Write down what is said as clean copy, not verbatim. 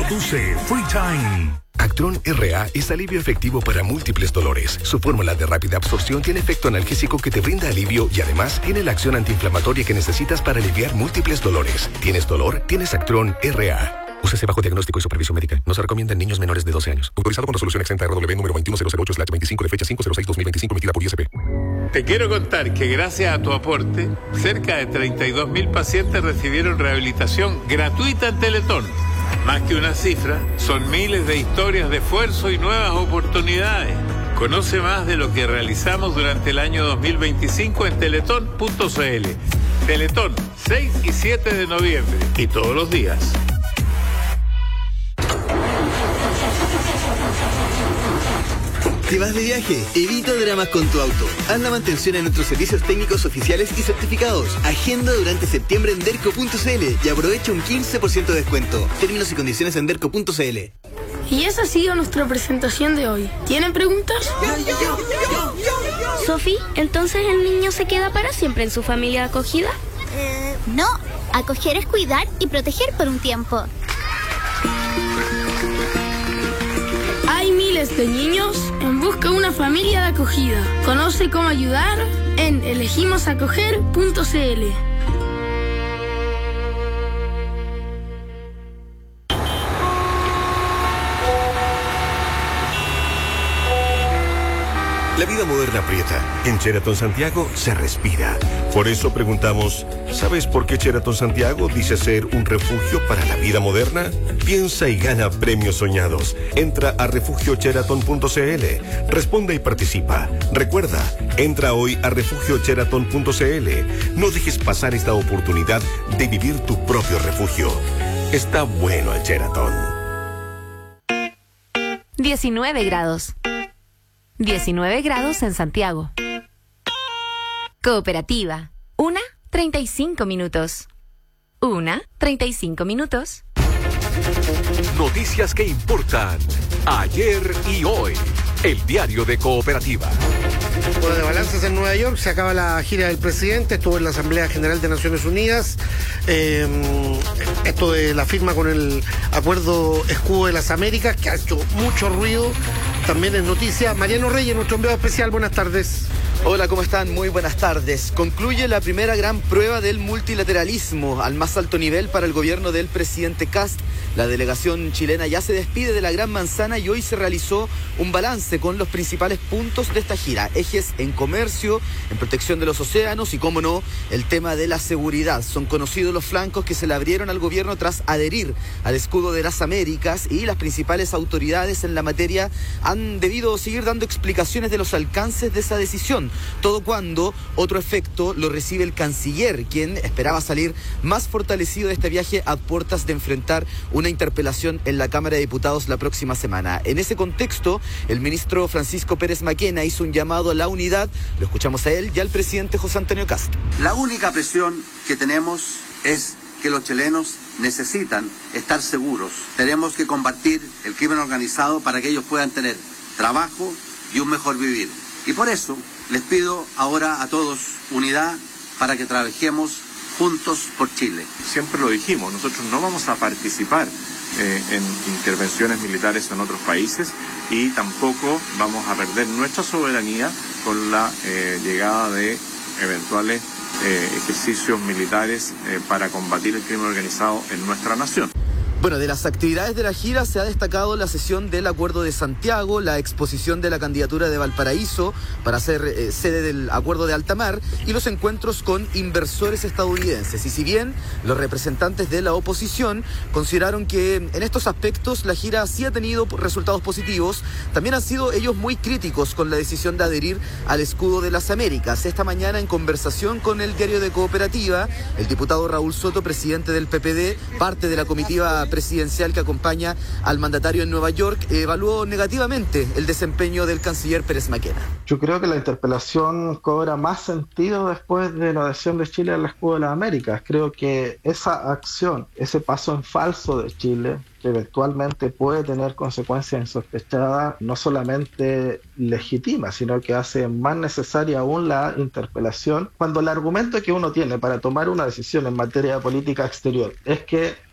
Produce Free Time. Actron RA es alivio efectivo para múltiples dolores. Su fórmula de rápida absorción tiene efecto analgésico que te brinda alivio y además tiene la acción antiinflamatoria que necesitas para aliviar múltiples dolores. ¿Tienes dolor? Tienes Actron RA. Úsese bajo diagnóstico y supervisión médica. No se recomienda en niños menores de 12 años. Autorizado con resolución exenta RW número 21008/25 de fecha 5/06/2025 emitida por ISP. Te quiero contar que gracias a tu aporte, cerca de 32.000 pacientes recibieron rehabilitación gratuita en Teletón. Más que una cifra, son miles de historias de esfuerzo y nuevas oportunidades. Conoce más de lo que realizamos durante el año 2025 en teletón.cl. Teletón, 6 y 7 de noviembre. Y todos los días. ¿Te vas de viaje? Evita dramas con tu auto. Haz la mantención en nuestros servicios técnicos oficiales y certificados. Agenda durante septiembre en derco.cl y aprovecha un 15% de descuento. Términos y condiciones en derco.cl. Y esa ha sido nuestra presentación de hoy. ¿Tienen preguntas? Sofi, ¿entonces el niño se queda para siempre en su familia de acogida? No. Acoger es cuidar y proteger por un tiempo. Hay miles de niños en busca de una familia de acogida. Conoce cómo ayudar en elegimosacoger.cl. La vida moderna aprieta. En Sheraton Santiago se respira. Por eso preguntamos, ¿sabes por qué Sheraton Santiago dice ser un refugio para la vida moderna? Piensa y gana premios soñados. Entra a refugiosheraton.cl. Responde y participa. Recuerda, entra hoy a refugiosheraton.cl. No dejes pasar esta oportunidad de vivir tu propio refugio. Está bueno el Sheraton. 19 grados. 19 grados en Santiago. Cooperativa. 1:35 minutos. 1:35 minutos. Noticias que importan. Ayer y hoy. El diario de Cooperativa. Bueno, de balances en Nueva York, se acaba la gira del presidente, estuvo en la Asamblea General de Naciones Unidas. Esto de la firma con el acuerdo Escudo de las Américas, que ha hecho mucho ruido, también es noticia. Mariano Reyes, nuestro enviado especial, buenas tardes. Hola, ¿cómo están? Muy buenas tardes. Concluye la primera gran prueba del multilateralismo al más alto nivel para el gobierno del presidente Kast. La delegación chilena ya se despide de la Gran Manzana y hoy se realizó un balance con los principales puntos de esta gira. Ejes en comercio, en protección de los océanos y, cómo no, el tema de la seguridad. Son conocidos los flancos que se le abrieron al gobierno tras adherir al Escudo de las Américas, y las principales autoridades en la materia han debido seguir dando explicaciones de los alcances de esa decisión. Todo cuando otro efecto lo recibe el canciller, quien esperaba salir más fortalecido de este viaje a puertas de enfrentar una interpelación en la Cámara de Diputados la próxima semana. En ese contexto, el ministro Francisco Pérez Maquena hizo un llamado a la unidad. Lo escuchamos a él y al presidente José Antonio Kast. La única presión que tenemos es que los chilenos necesitan estar seguros. Tenemos que combatir el crimen organizado para que ellos puedan tener trabajo y un mejor vivir. Y por eso les pido ahora a todos unidad para que trabajemos juntos por Chile. Siempre lo dijimos, nosotros no vamos a participar en intervenciones militares en otros países y tampoco vamos a perder nuestra soberanía con la llegada de eventuales ejercicios militares para combatir el crimen organizado en nuestra nación. Bueno, de las actividades de la gira se ha destacado la sesión del Acuerdo de Santiago, la exposición de la candidatura de Valparaíso para ser sede del Acuerdo de Altamar y los encuentros con inversores estadounidenses. Y si bien los representantes de la oposición consideraron que en estos aspectos la gira sí ha tenido resultados positivos, también han sido ellos muy críticos con la decisión de adherir al Escudo de las Américas. Esta mañana, en conversación con el diario de Cooperativa, el diputado Raúl Soto, presidente del PPD, parte de la comitiva presidencial que acompaña al mandatario en Nueva York, evaluó negativamente el desempeño del canciller Pérez Maquena. Yo creo que la interpelación cobra más sentido después de la adhesión de Chile al Escudo de las Américas. Creo que esa acción, ese paso en falso de Chile, que eventualmente puede tener consecuencias insospechadas, no solamente legitima, sino que hace más necesaria aún la interpelación, cuando el argumento que uno tiene para tomar una decisión en materia de política exterior es que